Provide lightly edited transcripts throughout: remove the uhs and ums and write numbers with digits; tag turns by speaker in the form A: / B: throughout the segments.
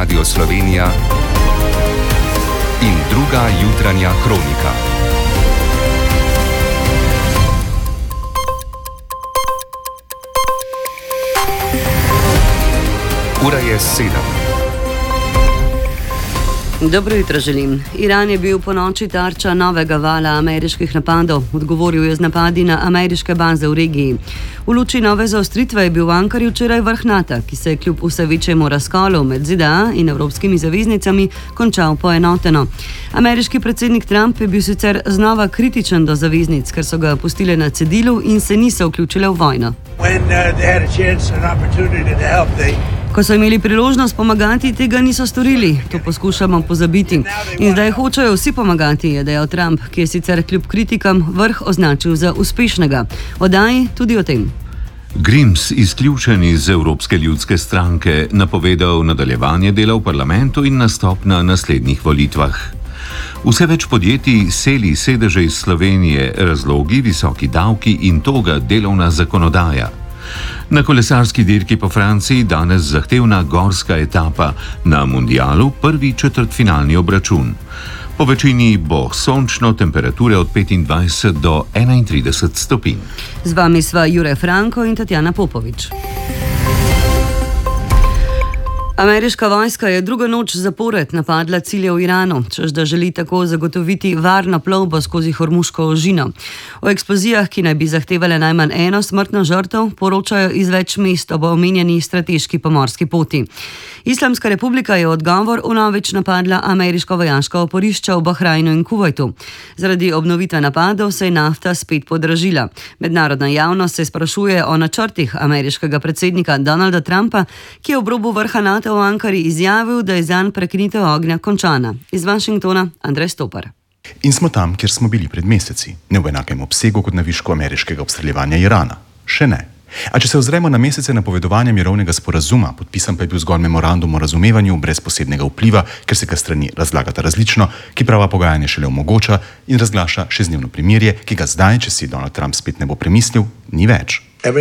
A: Radio Slovenija in druga jutranja kronika. Ura je 7.
B: Dobro jutro želim. Iran je bil po noči tarča novega vala ameriških napadov. Odgovoril je z napadi na ameriške baze v regiji. V luči nove zaostritve je bil v Ankari včeraj vrh NATO, ki se je kljub vse večjemu razkolu med ZDA in evropskimi zaveznicami končal poenoteno. Ameriški predsednik Trump je bil sicer znova kritičen do zaveznic, ker so ga pustile na cedilu in se niso vključile v vojno. Ko so imeli priložnost pomagati, tega niso storili. To poskušamo pozabiti. In zdaj hočejo vsi pomagati, je dejal Trump, ki je sicer kljub kritikam vrh označil za uspešnega. Oddaji tudi o tem.
C: Grims, izključen iz Evropske ljudske stranke, napovedal nadaljevanje dela v parlamentu in nastop na naslednjih volitvah. Vse več podjetij seli sedeže iz Slovenije, razlogi visoki davki in toga delovna zakonodaja. Na kolesarski dirki po Franciji danes zahtevna gorska etapa, na mundialu prvi četrtfinalni obračun. Po večini bo sončno, temperature od 25 do 31 stopinj.
B: Z vami sva Jure Franko in Tatjana Popovič. Ameriška vojska je drugo noč zapored napadla cilje v Iranu, češ da želi tako zagotoviti varno plovbo skozi Hormuško ožino. O eksplozijah, ki naj bi zahtevale najmanj eno smrtno žrtev, poročajo iz več mest ob omenjeni strateški pomorski poti. Islamska republika je odgovor vnovič napadla ameriško vojaško oporišča v Bahrajnu in Kuvajtu. Zaradi obnovitve napadov se je nafta spet podražila. Mednarodna javnost se sprašuje o načrtih ameriškega predsednika Donalda Trumpa, ki je ob robu vrha NATO v Ankari izjavil, da je zanj prekinitev ognja končana. Iz Washingtona Andrej Stopar.
D: In smo tam, kjer smo bili pred meseci, ne v enakem obsegu kot na višku ameriškega obstreljevanja Irana. Še ne. A če se ozremo na mesece napovedovanja mirovnega sporazuma, podpisan pa je bil zgolj memorandum o razumevanju brez posebnega vpliva, ker se ga strani razlagata različno, ki prava pogajanja šele omogoča in razglaša 6-dnevno primirje, ki ga zdaj, če si Donald Trump spet ne bo premislil, ni več.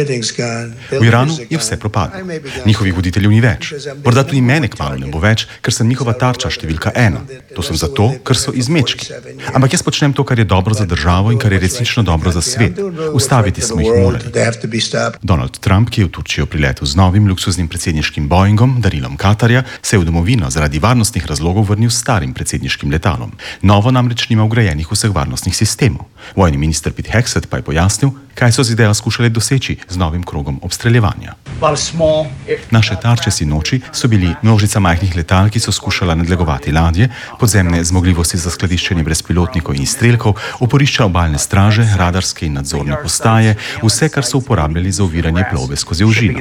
D: V Iranu je vse propadlo. Njihovih voditeljev ni več. Morda tudi mene kmalu ne bo več, ker sem njihova tarča številka 1. To sem zato, ker so izmečki. Ampak jaz počnem to, kar je dobro za državo in kar je resnično dobro za svet. Ustaviti smo jih morali. Donald Trump, ki je v Turčijo priletel z novim luksuznim predsedniškim Boeingom, darilom Katarja, se je v domovino zaradi varnostnih razlogov vrnil s starim predsedniškim letalom. Novo namreč nima vgrajenih vseh varnostnih sistemov. Vojni minister Pete Hegseth pa je pojasnil, kaj so ZDA skušali doseči z novim krogom obstreljevanja. Naše tarče sinoči so bili množica majhnih letal, ki so skušala nadlegovati ladje, podzemne zmogljivosti za skladiščenje brezpilotnikov in izstrelkov, oporišča obalne straže, radarske in nadzorne postaje, vse, kar so uporabljali za oviranje plovbe skozi ožino.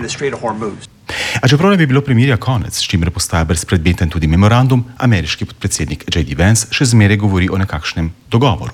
D: A čeprav ne bi bilo primirja konec, s čimer postaja brezpredmeten tudi memorandum, ameriški podpredsednik J.D. Vance še zmeraj govori o nekakšnem dogovoru.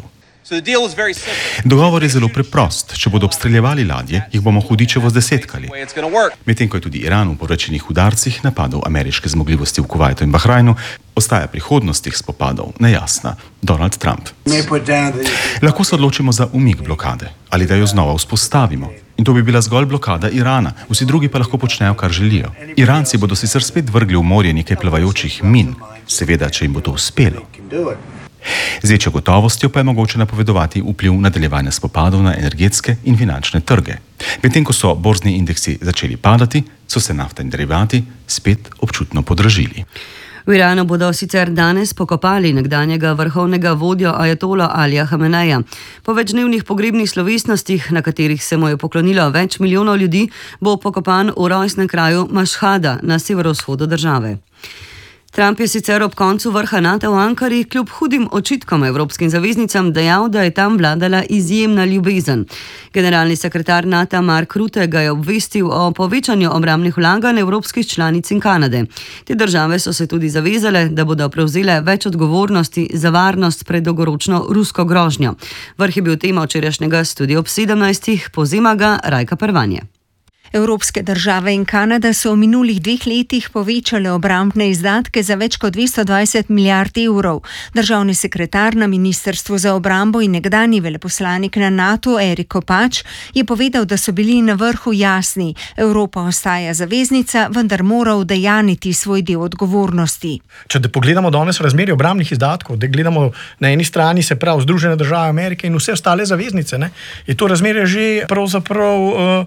D: Dogovor je zelo preprost. Če bodo obstreljevali ladje, jih bomo hudičevo zdesetkali. Medtem ko je tudi Iran v povračilnih udarcih napadal ameriške zmogljivosti v Kuvajtu in Bahrajnu, ostaja prihodnost teh spopadov nejasna. Donald Trump. Lahko se odločimo za umik blokade ali da jo znova vzpostavimo. In to bi bila zgolj blokada Irana, vsi drugi pa lahko počnejo, kar želijo. Iranci bodo sicer spet vrgli v morje nekaj plavajočih min, seveda, če jim bo to uspelo. Z večjo gotovostjo pa je mogoče napovedovati vpliv nadaljevanja spopadov na energetske in finančne trge. Medtem ko so borzni indeksi začeli padati, so se nafta in derivati spet občutno podražili.
B: V Iranu bodo sicer danes pokopali nekdanjega vrhovnega vodjo ajatola Alija Hameneja. Po večdnevnih pogrebnih slovesnostih, na katerih se mu je poklonilo več milijonov ljudi, bo pokopan v rojstnem kraju Mašhada na severovzhodu države. Trump je sicer ob koncu vrha NATO v Ankari kljub hudim očitkom evropskim zaveznicam dejal, da je tam vladala izjemna ljubezen. Generalni sekretar NATO Mark Rutte ga je obvestil o povečanju obrambnih vlaganj evropskih članic in Kanade. Te države so se tudi zavezale, da bodo prevzele več odgovornosti za varnost pred dolgoročno rusko grožnjo. Vrh je bil tema včerajšnjega Studia ob 17. Povzema ga Rajka Pervanje.
E: Evropske države in Kanada so v minulih 2 letih povečale obrambne izdatke za več kot 220 milijard evrov. Državni sekretar na Ministrstvu za obrambo in nekdanji veleposlanik na NATO Erik Kopač je povedal, da so bili na vrhu jasni. Evropa ostaja zaveznica, vendar mora udejaniti svoj del odgovornosti.
F: Če pogledamo danes razmerje obrambnih izdatkov, da gledamo na eni strani se pravi Združene države Amerike in vse ostale zaveznice, je to razmerje že pravzaprav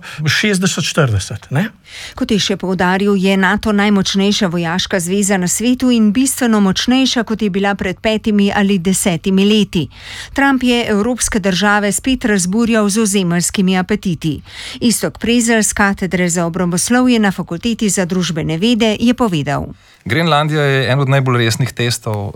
F: 60-40.
E: Kot je še poudaril, je NATO najmočnejša vojaška zveza na svetu in bistveno močnejša, kot je bila pred 5 ali 10 leti. Trump je evropske države spet razburjal z ozemeljskimi apetiti. Iztok Prezelj z katedre za obramboslovje na Fakulteti za družbene vede je povedal.
G: Grenlandija je en od najbolj resnih testov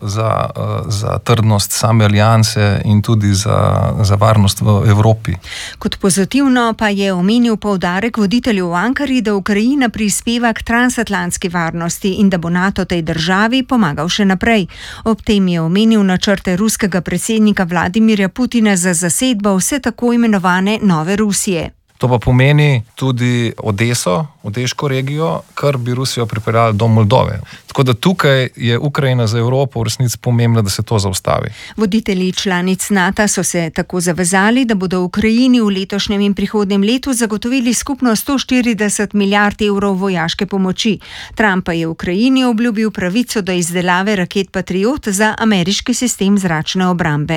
G: za trdnost same alianse in tudi za varnost v Evropi.
E: Kot pozitivno pa je omenil poudarek voditelju v Ankari, da Ukrajina prispeva k transatlantski varnosti in da bo NATO tej državi pomagal še naprej. Ob tem je omenil načrte ruskega predsednika Vladimirja Putina za zasedbo vse tako imenovane Nove Rusije.
G: To pa pomeni tudi Odeso, Odeško regijo, kar bi Rusijo pripeljalo do Moldove. Tako da tukaj je Ukrajina za Evropo v resnici pomembna, da se to zaustavi.
E: Voditelji članic NATO so se tako zavezali, da bodo Ukrajini v letošnjem in prihodnjem letu zagotovili skupno 140 milijard evrov vojaške pomoči. Trump pa je Ukrajini obljubil pravico do izdelave raket Patriot za ameriški sistem zračne obrambe.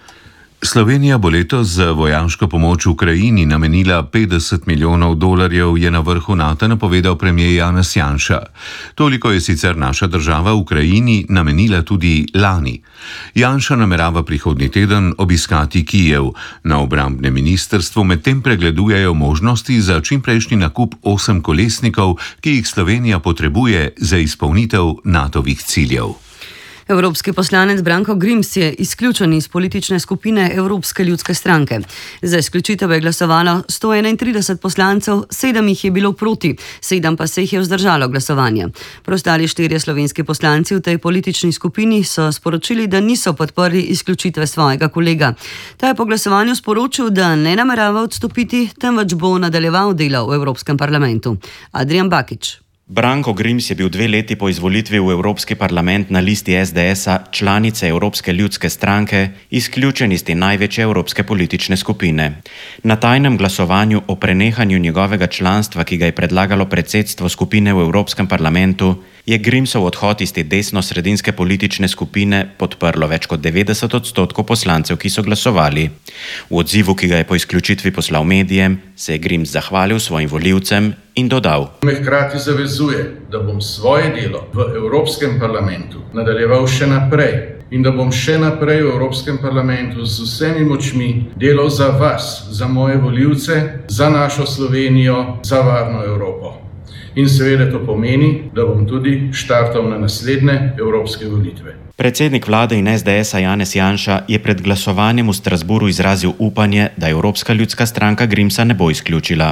C: Slovenija bo letos za vojaško pomoč Ukrajini namenila $50 milijonov, je na vrhu NATO napovedal premier Janez Janša. Toliko je sicer naša država Ukrajini namenila tudi lani. Janša namerava prihodnji teden obiskati Kijev. Na obrambnem ministrstvu medtem pregledujejo možnosti za čimprejšnji nakup 8 kolesnikov, ki jih Slovenija potrebuje za izpolnitev NATO-vih ciljev.
B: Evropski poslanec Branko Grims je izključen iz politične skupine Evropske ljudske stranke. Za izključitev je glasovalo 131 poslancev, 7 jih je bilo proti, 7 pa se jih je vzdržalo glasovanja. Preostali 4 slovenski poslanci v tej politični skupini so sporočili, da niso podprli izključitve svojega kolega. Ta je po glasovanju sporočil, da ne namerava odstopiti, temveč bo nadaljeval delo v Evropskem parlamentu. Adrian Bakič.
H: Branko Grims je bil 2 leti po izvolitvi v Evropski parlament na listi SDS-a članice Evropske ljudske stranke izključen iz te največje evropske politične skupine. Na tajnem glasovanju o prenehanju njegovega članstva, ki ga je predlagalo predsedstvo skupine v Evropskem parlamentu, je Grimsov odhod iz te desno-sredinske politične skupine podprlo več kot 90% poslancev, ki so glasovali. V odzivu, ki ga je po izključitvi poslal medijem, se je Grims zahvalil svojim volivcem in dodal:
I: Me hkrati zavezuje, da bom svoje delo v Evropskem parlamentu nadaljeval še naprej in da bom še naprej v Evropskem parlamentu z vsemi močmi delal za vas, za moje volivce, za našo Slovenijo, za varno Evropo. In seveda to pomeni, da bom tudi štartal na naslednje evropske volitve.
H: Predsednik vlade in SDS-a Janez Janša je pred glasovanjem v Strasbourgu izrazil upanje, da Evropska ljudska stranka Grimsa ne bo izključila.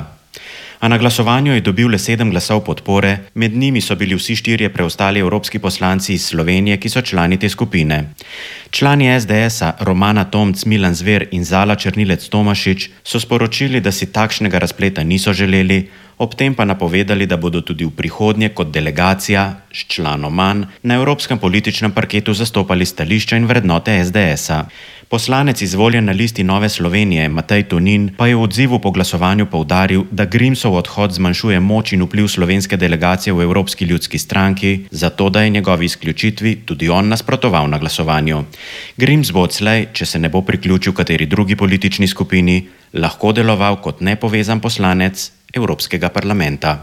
H: A na glasovanju je dobil le 7 glasov podpore, med njimi so bili vsi 4 preostali evropski poslanci iz Slovenije, ki so člani te skupine. Člani SDS-a Romana Tomc, Milan Zver in Zala Černilec Tomašič so sporočili, da si takšnega razpleta niso želeli, ob tem pa napovedali, da bodo tudi v prihodnje kot delegacija s članom manj na evropskem političnem parketu zastopali stališča in vrednote SDS-a. Poslanec izvoljen na listi Nove Slovenije Matej Tonin pa je v odzivu po glasovanju poudaril, da Grimsov odhod zmanjšuje moč in vpliv slovenske delegacije v Evropski ljudski stranki, zato da je njegovi izključitvi tudi on nasprotoval na glasovanju. Grims bo odslej, če se ne bo priključil kateri drugi politični skupini, lahko deloval kot nepovezan poslanec Evropskega parlamenta.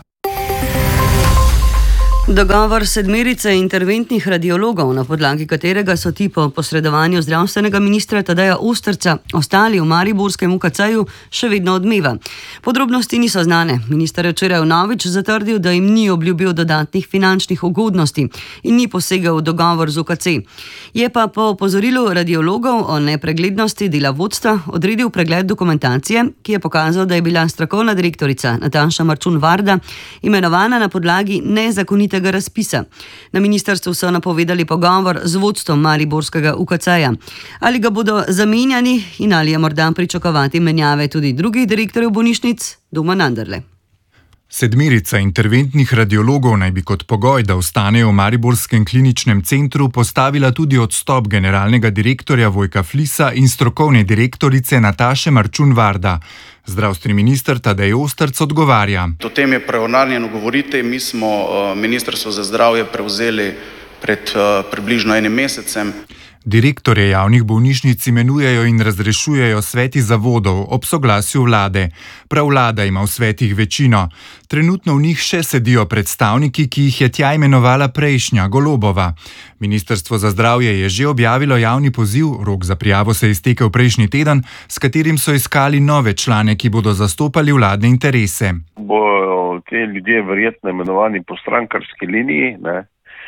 B: Dogovor 7 interventnih radiologov, na podlagi katerega so ti po posredovanju zdravstvenega ministra Tadeja Osterca ostali v mariborskem UKC-ju, še vedno odmeva. Podrobnosti niso znane. Minister je včeraj vnovič zatrdil, da jim ni obljubil dodatnih finančnih ugodnosti in ni posegel v dogovor z UKC. Je pa po opozorilu radiologov o nepreglednosti dela vodstva odredil pregled dokumentacije, ki je pokazal, da je bila strokovna direktorica Nataša Marčun Varda imenovana na podlagi nezakonitega razpisa. Na ministrstvu so napovedali pogovor z vodstvom mariborskega UKC-ja. Ali ga bodo zamenjani in ali je morda pričakovati menjave tudi drugih direktorjev bolnišnic? Domen Anderle.
J: Sedmerica interventnih radiologov naj bi kot pogoj, da ostanejo v mariborskem kliničnem centru, postavila tudi odstop generalnega direktorja Vojka Flisa in strokovne direktorice Nataše Marčun-Varda. Zdravstveni minister Tadej Ostrc odgovarja.
K: O tem je preunarjeno govoriti. Mi smo Ministrstvo za zdravje prevzeli pred približno enim mesecem.
J: Direktorje javnih bolnišnic imenujejo in razrešujejo sveti zavodov ob soglasju vlade. Prav vlada ima v svetih večino. Trenutno v njih še sedijo predstavniki, ki jih je tja imenovala prejšnja, Golobova. Ministrstvo za zdravje je že objavilo javni poziv, rok za prijavo se je iztekel prejšnji teden, s katerim so iskali nove člane, ki bodo zastopali vladne interese.
L: Bojo te ljudje verjetno imenovani po strankarski liniji, ne?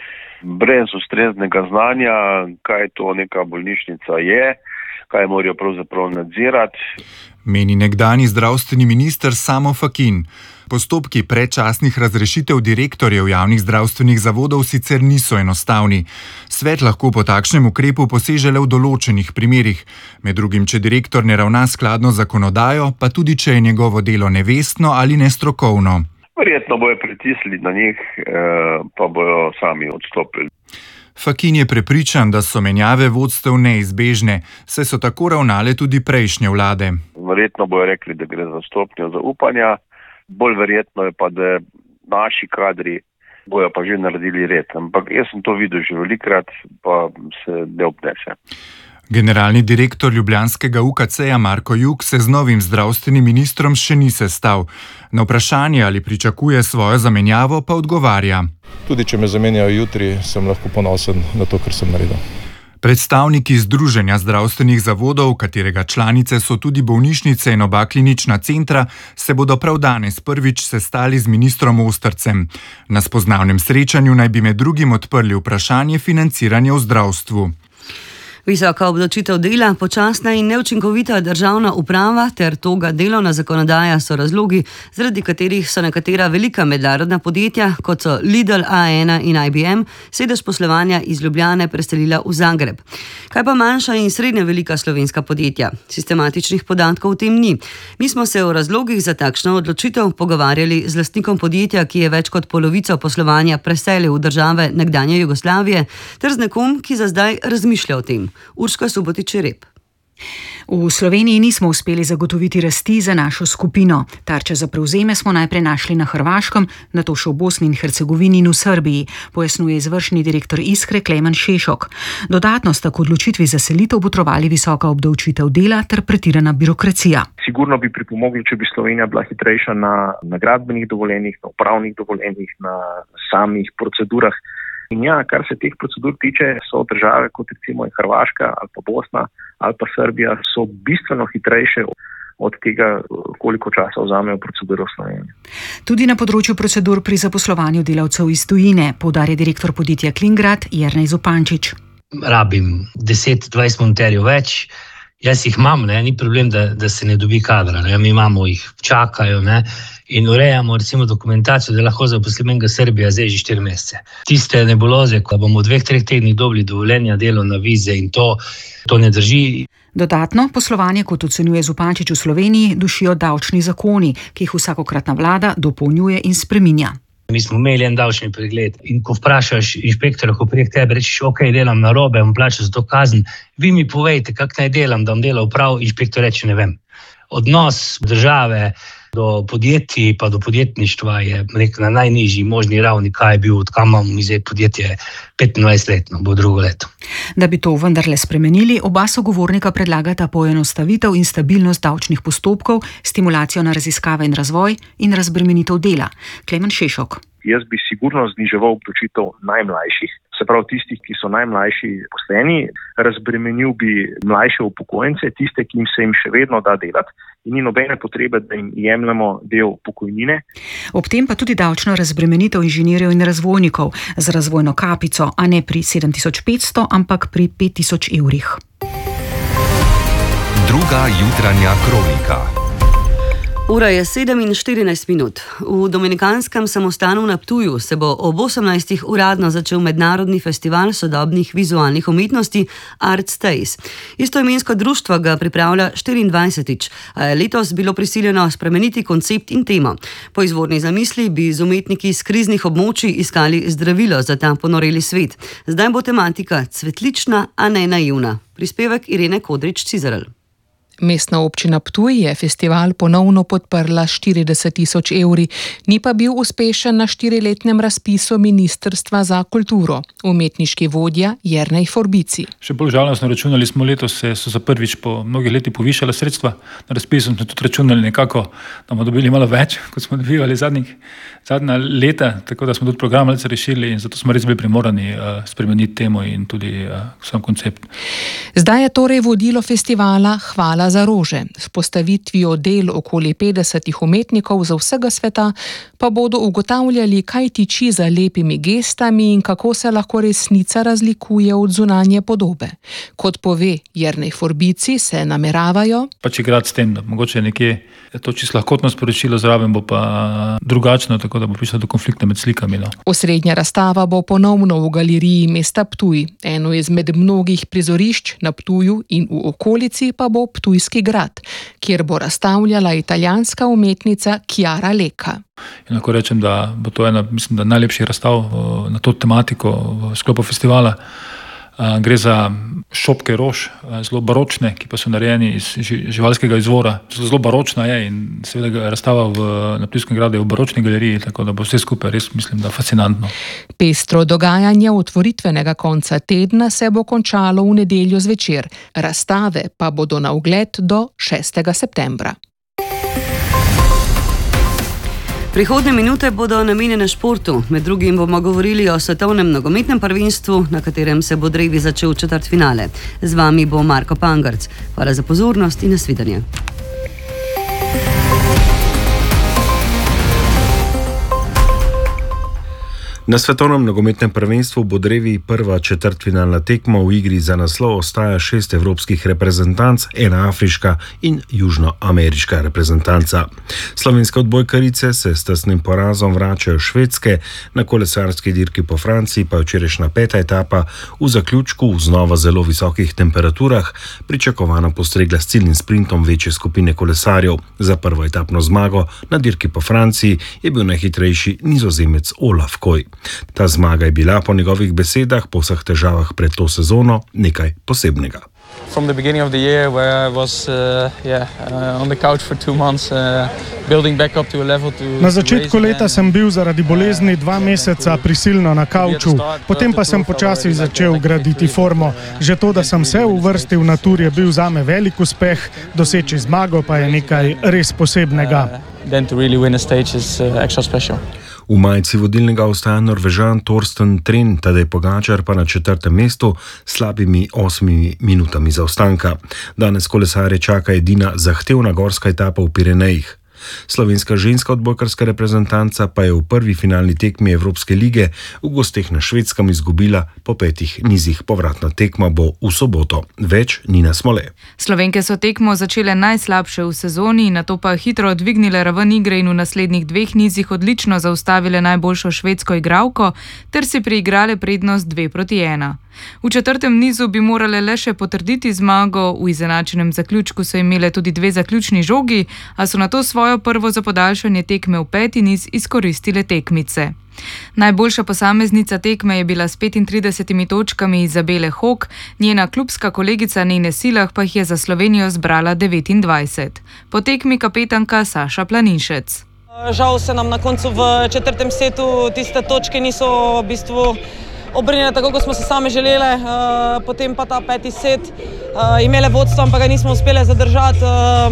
L: Brez ustreznega znanja, kaj to neka bolnišnica je, kaj morajo pravzaprav nadzirati.
J: Meni nekdanji zdravstveni minister Samo Fakin. Postopki predčasnih razrešitev direktorjev javnih zdravstvenih zavodov sicer niso enostavni. Svet lahko po takšnem ukrepu poseže le v določenih primerih, med drugim, če direktor ne ravna skladno z zakonodajo, pa tudi, če je njegovo delo nevestno ali nestrokovno.
L: Verjetno bojo pritisnili na njih, pa bojo sami odstopili.
J: Fakin je prepričan, da so menjave vodstev neizbežne, saj so tako ravnale tudi prejšnje vlade.
L: Verjetno bojo rekli, da gre za stopnjo zaupanja, bolj verjetno je pa, da naši kadri bojo pa že naredili red. Ampak jaz sem to videl že velikokrat, pa se ne obnese.
J: Generalni direktor ljubljanskega UKC-ja Marko Jug se z novim zdravstvenim ministrom še ni sestal. Na vprašanje, ali pričakuje svojo zamenjavo, pa odgovarja.
G: Tudi če me zamenjajo jutri, sem lahko ponosen na to, kar sem naredil.
J: Predstavniki Združenja zdravstvenih zavodov, katerega članice so tudi bolnišnice in oba klinična centra, se bodo prav danes prvič sestali z ministrom Ostrcem. Na spoznavnem srečanju naj bi med drugim odprli vprašanje financiranja v zdravstvu.
B: Visoka obdavčitev dela, počasna in neučinkovita državna uprava ter toga delovna zakonodaja so razlogi, zaradi katerih so nekatera velika mednarodna podjetja, kot so Lidl, A1 in IBM, sedež poslovanja iz Ljubljane preselila v Zagreb. Kaj pa manjša in srednje velika slovenska podjetja? Sistematičnih podatkov o tem ni. Mi smo se o razlogih za takšno odločitev pogovarjali z lastnikom podjetja, ki je več kot polovico poslovanja preselil v države nekdanje Jugoslavije, ter z nekom, ki za zdaj razmišlja o tem. Urška Subotič-Rep.
M: V Sloveniji nismo uspeli zagotoviti rasti za našo skupino. Tarče za prevzeme smo najprej našli na Hrvaškem, nato še v Bosni in Hercegovini in v Srbiji, pojasnjuje izvršni direktor Iskre Klemen Šešok. Dodatno sta k odločitvi za selitev botrovali visoka obdavčitev dela ter pretirana birokracija.
N: Sigurno bi pripomogli, če bi Slovenija bila hitrejša na gradbenih dovoljenjih, na upravnih dovoljenjih, na samih procedurah. In ja, kar se teh procedur tiče, so države, kot recimo Hrvaška ali pa Bosna ali pa Srbija, so bistveno hitrejše od tega, koliko časa vzamejo proceduro v Sloveniji.
M: Tudi na področju procedur pri zaposlovanju delavcev iz tujine, poudarja direktor podjetja Klingrad Jernej Zupančič.
O: Rabim 10-20 monterjev več. Jaz jih imam, ni problem, da se ne dobi kadra. Mi imamo jih, čakajo in urejamo recimo dokumentacijo, da lahko zaposlim enega Srbija zdaj že 4 mesece. Tiste nebuloze, ko bomo v 2-3 tednih dobili dovoljenja, delovne vize in to ne drži.
M: Dodatno poslovanje, kot ocenjuje Zupančič v Sloveniji, dušijo davčni zakoni, ki jih vsakokratna vlada dopolnjuje in spreminja.
O: Mi smo imeli en davčni pregled in ko vprašaš inšpektorja, ko prije k tebi rečeš, ok, delam narobe, bom plačal za to kazen, vi mi povejte, kak naj delam, da bom delal prav, inšpektor reče, ne vem. Odnos države do podjetij pa do podjetništva je na najnižji možni ravni, kaj je bil, odkam imamo mi zdaj podjetje 25-letno, bo drugo leto.
M: Da bi to vendarle spremenili, oba sogovornika predlagata poenostavitev in stabilnost davčnih postopkov, stimulacijo na raziskave in razvoj in razbremenitev dela. Klemen Šešok.
N: Jaz bi sigurno zniževal obdavčitev najmlajših, se pravi tistih, ki so najmlajši pošteni, razbremenil bi mlajše upokojence, tiste, ki se jim še vedno da delati in ni nobene potrebe, da jim jemljemo del pokojnine.
M: Ob tem pa tudi davčno razbremenitev inženirjev in razvojnikov z razvojno kapico, a ne pri 7500, ampak pri 5000 evrih.
A: Druga jutranja kronika.
B: Ura je 7:14 minut. V Dominikanskem samostanu na Ptuju se bo ob 18. uradno začel mednarodni festival sodobnih vizualnih umetnosti Art Days. Istoimensko društvo ga pripravlja 24. a je letos bilo prisiljeno spremeniti koncept in temo. Po izvorni zamisli bi z umetniki iz kriznih območij iskali zdravilo za ta ponoreli svet. Zdaj bo tematika cvetlična, a ne naivna. Prispevek Irene Kodrič-Cizaral.
P: Mestna občina Ptuj je festival ponovno podprla 40 000 evri, ni pa bil uspešen na 4-letnem razpisu Ministrstva za kulturo. Umetniški vodja Jernej Forbici.
Q: Še bolj žalostno računali smo letos, so za prvič po mnogih letih povišala sredstva. Na razpisu smo tudi računali nekako, da bomo dobili malo več, kot smo dobivali zadnja leta, tako da smo tudi program malce rešili in zato smo res bili primorani spremeniti temo in tudi sam koncept.
P: Zdaj je torej vodilo festivala Hvala za rože. S postavitvijo del okoli 50 umetnikov za vsega sveta pa bodo ugotavljali, kaj tiči za lepimi gestami in kako se lahko resnica razlikuje od zunanje podobe. Kot pove Jernej Forbici, se nameravajo
Q: pač igrati s tem, da mogoče nekje to čisto lahkotno sporočilo zraven bo pa drugačno, tako da bo prišlo do konflikta med slikami.
P: Osrednja razstava bo ponovno v galeriji mesta Ptuj. Eno izmed mnogih prizorišč na Ptuju in v okolici pa bo Ptujski grad, kjer bo razstavljala italijanska umetnica Chiara Lecca.
Q: In lahko rečem, da bo to ena, mislim, da najlepših razstav na to tematiko v sklopu festivala. Gre za šopke rož, zelo baročne, ki pa so narejeni iz živalskega izvora. Zelo baročna je in seveda razstava na Ptujskem gradu je v baročni galeriji, tako da bo vse skupaj res, mislim, da fascinantno.
P: Pestro dogajanje otvoritvenega konca tedna se bo končalo v nedeljo zvečer. Razstave pa bodo na ogled do 6. septembra.
B: Prihodnje minute bodo namenjene športu. Med drugim bomo govorili o svetovnem nogometnem prvenstvu, na katerem se bo drevi začel četrtfinale. Z vami bo Marko Pangarc. Hvala za pozornost in nasvidenje.
R: Na svetovnem nogometnem prvenstvu bo drevi prva četrtfinalna tekma. V igri za naslov ostaja 6 evropskih reprezentanc, ena afriška in južnoameriška reprezentanca. Slovenske odbojkarice se s tesnim porazom vračajo Švedske, na kolesarski dirki po Franciji pa je včerajšnja 5. etapa v zaključku v znova zelo visokih temperaturah pričakovano postregla s ciljnim sprintom večje skupine kolesarjev. Za prvo etapno zmago na dirki po Franciji je bil najhitrejši Nizozemec Olaf Koy. Ta zmaga je bila po njegovih besedah po vseh težavah pred to sezono nekaj posebnega.
S: From the beginning of the year where I was on the couch for 2 months building back up to a level to
F: Na začetku leta sem bil zaradi bolezni 2 meseca prisilno na kavču, potem pa sem počasi začel graditi formo. Že to, da sem se uvrstil na Tour, je bil zame velik uspeh, doseči zmago pa je nekaj res posebnega.
S: Then to really win a stage is extra special.
R: V majici vodilnega ostaja Norvežan Torsten Tren, Tadej Pogačar pa na 4. mestu s slabimi 8 minutami zaostanka. Danes kolesarje čaka edina zahtevna gorska etapa v Pirenejih. Slovenska ženska odbojkarska reprezentanca pa je v prvi finalni tekmi Evropske lige v gosteh na Švedskem izgubila po 5 nizih. Povratna tekma bo v soboto. Več Nina Smole.
T: Slovenke so tekmo začele najslabše v sezoni, nato pa hitro dvignile raven igre in v naslednjih 2 nizih odlično zaustavile najboljšo švedsko igralko ter si priigrale prednost 2-1. V 4. nizu bi morale le še potrditi zmago, v izenačenem zaključku so imele tudi 2 zaključni žogi, a so nato svojo prvo za podaljšanje tekme v 5. niz izkoristile tekmice. Najboljša posameznica tekme je bila s 35 točkami Izabele Hok, njena klubska kolegica Nene Silah pa jih je za Slovenijo zbrala 29. Po tekmi kapetanka Saša Planinšec.
U: Žal se nam na koncu v 4. setu tiste točke niso v bistvu obrnile tako, kot smo se same želele, potem pa ta 5. set imele vodstvo, ampak ga nismo uspele zadržati.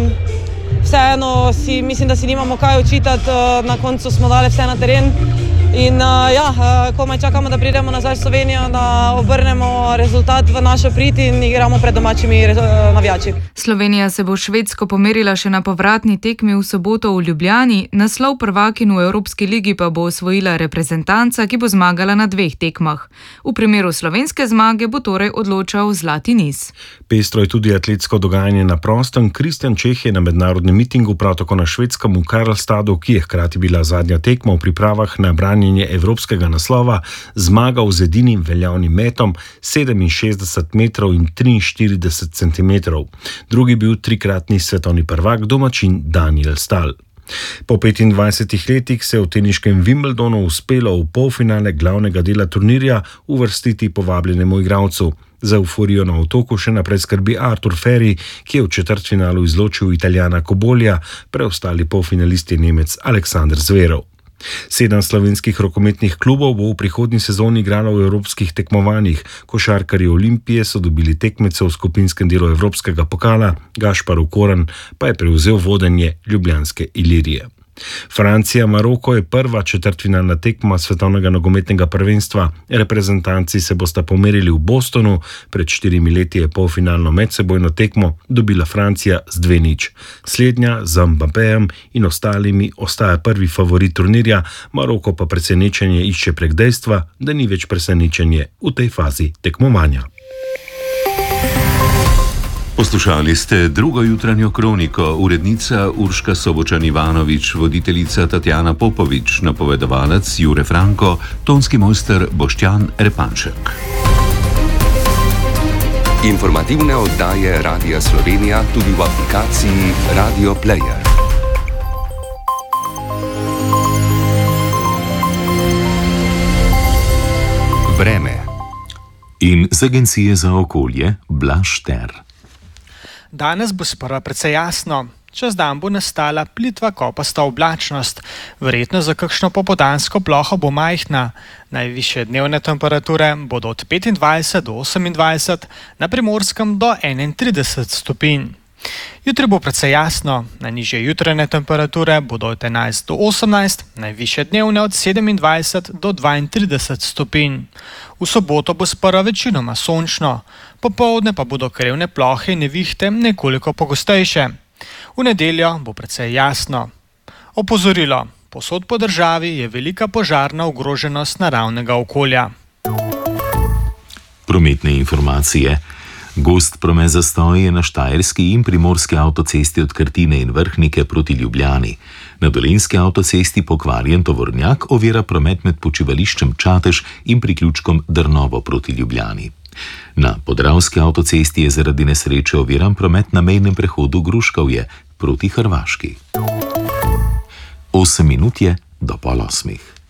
U: Vseeno mislim, da si nimamo kaj očitati, na koncu smo dali vse na teren In komaj čakamo, da pridemo nazaj v Slovenijo, da obrnemo rezultat v našo prid in igramo pred domačimi navijači.
T: Slovenija se bo Švedsko pomerila še na povratni tekmi v soboto v Ljubljani, naslov prvakinj v Evropski ligi pa bo osvojila reprezentanca, ki bo zmagala na 2 tekmah. V primeru slovenske zmage bo torej odločal zlati niz.
R: Pestro je tudi atletsko dogajanje na prostem. Kristjan Čeh je na mednarodnem mitingu, prav tako na švedskem v Karlstadu, ki je hkrati bila zadnja tekma v pripravah na branjenje evropskega naslova, zmagal z edinim veljavnim metom 67 metrov in 43 centimetrov. Drugi bil 3-kratni svetovni prvak, domačin Daniel Stahl. Po 25 letih se je v teniškem Wimbledonu uspelo v polfinale glavnega dela turnirja uvrstiti povabljenemu igralcu. Za euforijo na otoku še naprej skrbi Artur Ferri, ki je v četrtfinalu izločil Italijana Kobolja, preostali polfinalist je Nemec Aleksander Zverov. 7 slovenskih rokometnih klubov bo v prihodnji sezoni igralo v evropskih tekmovanjih. Košarkarji Olimpije so dobili tekmece v skupinskem delu evropskega pokala, Gašpar Okoran pa je prevzel vodenje ljubljanske Ilirije. Francija-Maroko je prva četrtfinalna tekma svetovnega nogometnega prvenstva. Reprezentanci se bosta pomerili v Bostonu. Pred 4 leti je polfinalno medsebojno tekmo dobila Francija z 2:0. Slednja z Mbappéjem in ostalimi ostaja prvi favorit turnirja, Maroko pa presenečenje išče prek dejstva, da ni več presenečenje v tej fazi tekmovanja.
C: Poslušali ste drugo jutranjo kroniko, urednica Urška Sobočan-Ivanović, voditeljica Tatjana Popovič, napovedovalec Jure Franko, tonski mojster Boštjan Repanšek.
A: Informativne oddaje Radia Slovenija tudi v aplikaciji Radio Player. Vreme.
D: In z Agencije za okolje Blaž Ter.
V: Danes bo sprva precej jasno. Čez dan bo nastala plitva kopasta oblačnost. Verjetno za kakšno popoldansko ploho bo majhna. Najvišje dnevne temperature bodo od 25 do 28, na Primorskem do 31 stopinj. Jutri bo precej jasno. Najnižje jutranje temperature bodo od 11 do 18, najvišje dnevne od 27 do 32 stopinj. V soboto bo sprva večinoma sončno. Popoldne pa bodo krevne plohe in nevihte nekoliko pogostejše. V nedeljo bo precej jasno. Opozorilo: povsod po državi je velika požarna ogroženost naravnega okolja.
D: Prometne informacije. Gost promet zastoj je na Štajerski in Primorski avtocesti od Krtine in Vrhnike proti Ljubljani. Na Dolenjski avtocesti pokvarjen tovornjak ovira promet med počivališčem Čatež in priključkom Drnovo proti Ljubljani. Na Podravski avtocesti je zaradi nesreče oviran promet na mejnem prehodu Gruškovje proti Hrvaški. 8 minut je do 7:30.